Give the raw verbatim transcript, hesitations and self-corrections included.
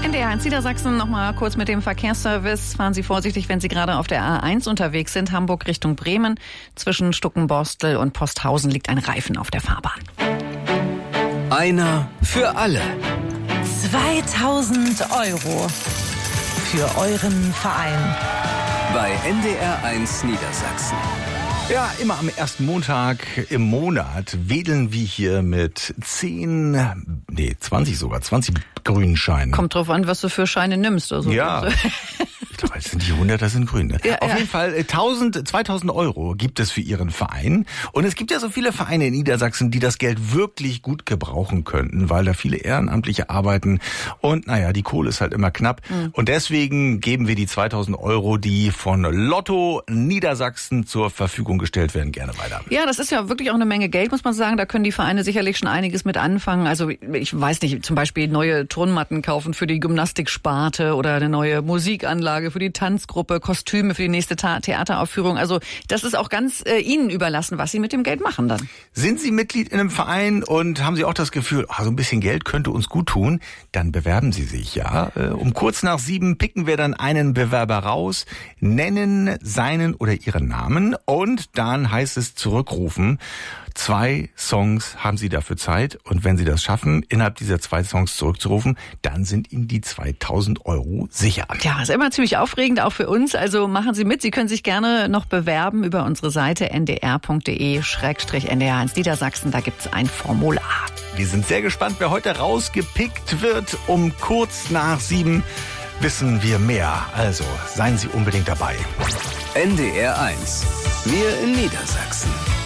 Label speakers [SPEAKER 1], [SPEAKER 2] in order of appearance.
[SPEAKER 1] N D R eins Niedersachsen noch mal kurz mit dem Verkehrsservice. Fahren Sie vorsichtig, wenn Sie gerade auf der A eins unterwegs sind. Hamburg Richtung Bremen. Zwischen Stuckenborstel und Posthausen liegt ein Reifen auf der Fahrbahn.
[SPEAKER 2] Einer für alle.
[SPEAKER 3] zweitausend Euro für euren Verein.
[SPEAKER 2] Bei N D R eins Niedersachsen.
[SPEAKER 4] Ja, immer am ersten Montag im Monat wedeln wir hier mit zehn, nee, zwanzig sogar, zwanzig grünen Scheinen.
[SPEAKER 1] Kommt drauf an, was du für Scheine nimmst. Also
[SPEAKER 4] ja. Ich glaube, jetzt sind die hundert, das sind grün. Ne? Ja, Auf ja. jeden Fall tausend, zweitausend Euro gibt es für Ihren Verein. Und es gibt ja so viele Vereine in Niedersachsen, die das Geld wirklich gut gebrauchen könnten, weil da viele Ehrenamtliche arbeiten. Und naja, die Kohle ist halt immer knapp. Mhm. Und deswegen geben wir die zweitausend Euro, die von Lotto Niedersachsen zur Verfügung gestellt werden, gerne weiter.
[SPEAKER 1] Ja, das ist ja wirklich auch eine Menge Geld, muss man sagen. Da können die Vereine sicherlich schon einiges mit anfangen. Also ich weiß nicht, zum Beispiel neue Turnmatten kaufen für die Gymnastiksparte oder eine neue Musikanlage für die Tanzgruppe, Kostüme für die nächste Ta- Theateraufführung. Also das ist auch ganz äh, Ihnen überlassen, was Sie mit dem Geld machen dann.
[SPEAKER 4] Sind Sie Mitglied in einem Verein und haben Sie auch das Gefühl, oh, so ein bisschen Geld könnte uns gut tun, dann bewerben Sie sich, ja. Äh, um kurz nach sieben picken wir dann einen Bewerber raus, nennen seinen oder ihren Namen und dann heißt es zurückrufen. Zwei Songs haben Sie dafür Zeit und wenn Sie das schaffen, innerhalb dieser zwei Songs zurückzurufen, dann sind Ihnen die zweitausend Euro sicher.
[SPEAKER 1] Ja, ist immer ziemlich aufregend, auch für uns. Also machen Sie mit. Sie können sich gerne noch bewerben über unsere Seite n d r punkt d e schrägstrich n d r eins Niedersachsen. Da gibt's ein Formular.
[SPEAKER 4] Wir sind sehr gespannt, wer heute rausgepickt wird. Um kurz nach sieben wissen wir mehr. Also seien Sie unbedingt dabei.
[SPEAKER 2] N D R eins. Wir in Niedersachsen.